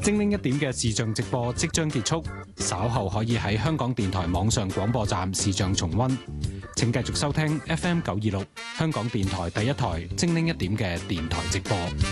精靈一點嘅視像直播即將結束，稍後可以喺香港電台網上廣播站視像重溫。請繼續收聽 FM 926香港電台第一台精靈一點嘅電台直播。